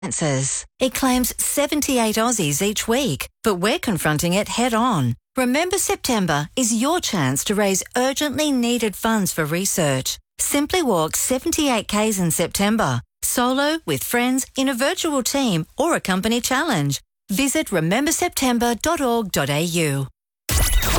answers. It claims 78 Aussies each week, but we're confronting it head on. Remember September is your chance to raise urgently needed funds for research. Simply walk 78 Ks in September, solo, with friends, in a virtual team or a company challenge. Visit rememberseptember.org.au.